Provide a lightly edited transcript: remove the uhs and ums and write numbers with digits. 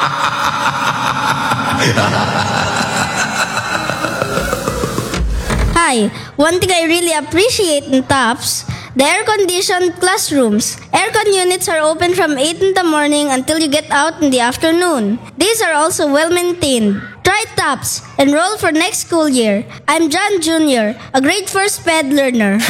Hi, one thing I really appreciate in TOPS, the air-conditioned classrooms. Aircon units are open from 8 in the morning until you get out in the afternoon. These are also well-maintained. Try TOPS. Enroll for next school year. I'm John Jr., a grade 4 SPED learner.